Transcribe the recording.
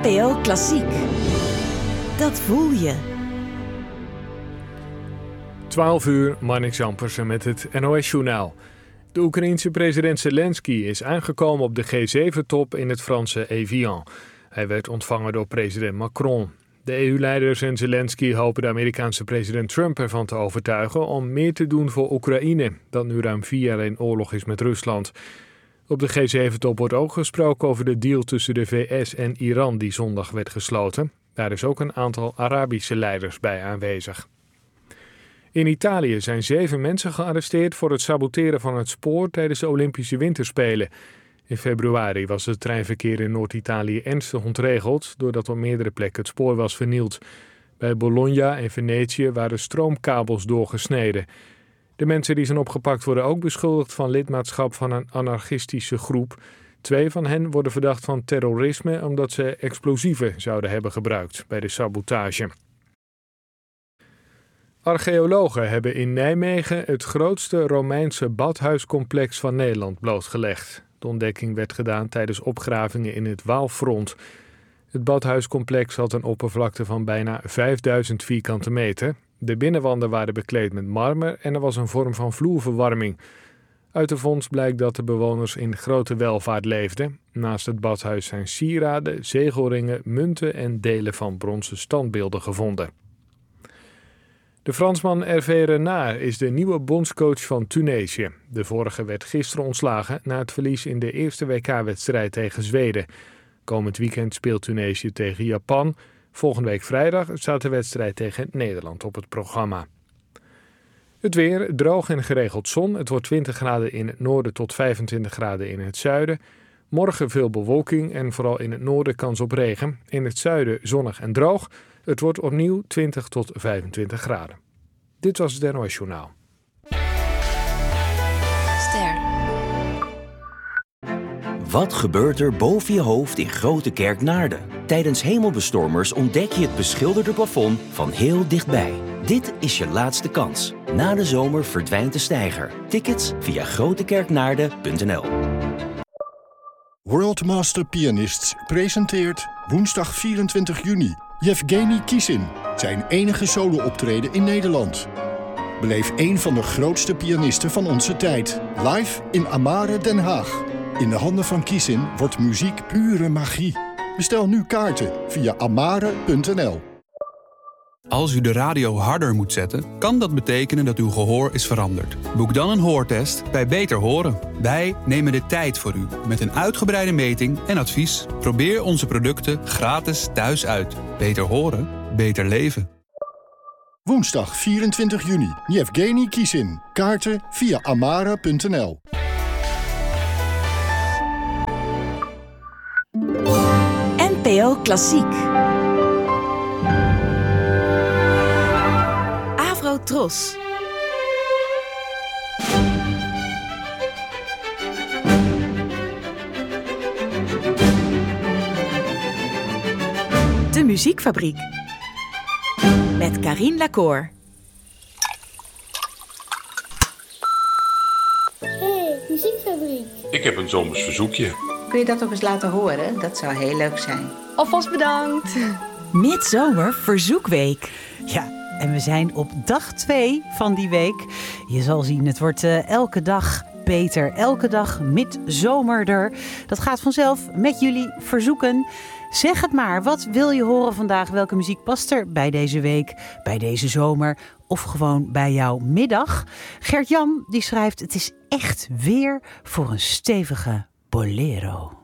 NPO Klassiek. Dat voel je. 12 uur, Marnix Ampersen met het NOS-journaal. De Oekraïense president Zelensky is aangekomen op de G7-top in het Franse Evian. Hij werd ontvangen door president Macron. De EU-leiders en Zelensky hopen de Amerikaanse president Trump ervan te overtuigen om meer te doen voor Oekraïne, dat nu ruim 4 jaar in oorlog is met Rusland. Op de G7-top wordt ook gesproken over de deal tussen de VS en Iran die zondag werd gesloten. Daar is ook een aantal Arabische leiders bij aanwezig. In Italië zijn 7 mensen gearresteerd voor het saboteren van het spoor tijdens de Olympische Winterspelen. In februari was het treinverkeer in Noord-Italië ernstig ontregeld doordat op meerdere plekken het spoor was vernield. Bij Bologna en Venetië waren stroomkabels doorgesneden. De mensen die zijn opgepakt worden ook beschuldigd van lidmaatschap van een anarchistische groep. 2 van hen worden verdacht van terrorisme omdat ze explosieven zouden hebben gebruikt bij de sabotage. Archeologen hebben in Nijmegen het grootste Romeinse badhuiscomplex van Nederland blootgelegd. De ontdekking werd gedaan tijdens opgravingen in het Waalfront. Het badhuiscomplex had een oppervlakte van bijna 5000 vierkante meter. De binnenwanden waren bekleed met marmer en er was een vorm van vloerverwarming. Uit de vondst blijkt dat de bewoners in grote welvaart leefden. Naast het badhuis zijn sieraden, zegelringen, munten en delen van bronzen standbeelden gevonden. De Fransman Hervé Renard is de nieuwe bondscoach van Tunesië. De vorige werd gisteren ontslagen na het verlies in de eerste WK-wedstrijd tegen Zweden. Komend weekend speelt Tunesië tegen Japan. Volgende week vrijdag staat de wedstrijd tegen Nederland op het programma. Het weer, droog en geregeld zon. Het wordt 20 graden in het noorden tot 25 graden in het zuiden. Morgen veel bewolking en vooral in het noorden kans op regen. In het zuiden zonnig en droog. Het wordt opnieuw 20 tot 25 graden. Dit was het NOS Journaal. Ster. Wat gebeurt er boven je hoofd in Grote Kerk Naarden? Tijdens hemelbestormers ontdek je het beschilderde plafond van heel dichtbij. Dit is je laatste kans. Na de zomer verdwijnt de steiger. Tickets via grotekerknaarden.nl. World Master Pianists presenteert woensdag 24 juni Yevgeny Kissin, zijn enige solo-optreden in Nederland. Beleef een van de grootste pianisten van onze tijd, live in Amare Den Haag. In de handen van Kissin wordt muziek pure magie. Bestel nu kaarten via amare.nl. Als u de radio harder moet zetten, kan dat betekenen dat uw gehoor is veranderd. Boek dan een hoortest bij Beter Horen. Wij nemen de tijd voor u met een uitgebreide meting en advies. Probeer onze producten gratis thuis uit. Beter horen, beter leven. Woensdag 24 juni, Yevgeny Kissin. Kaarten via amare.nl. NPO Klassiek. Tros. De Muziekfabriek. Met Karine Lacour. Hey, Muziekfabriek. Ik heb een zomers verzoekje. Kun je dat ook eens laten horen? Dat zou heel leuk zijn. Alvast bedankt. Midzomer Verzoekweek. Ja. En we zijn op dag 2 van die week. Je zal zien, het wordt elke dag beter. Elke dag midzomerder. Dat gaat vanzelf met jullie verzoeken. Zeg het maar, wat wil je horen vandaag? Welke muziek past er bij deze week, bij deze zomer of gewoon bij jouw middag? Gert-Jan die schrijft, het is echt weer voor een stevige bolero.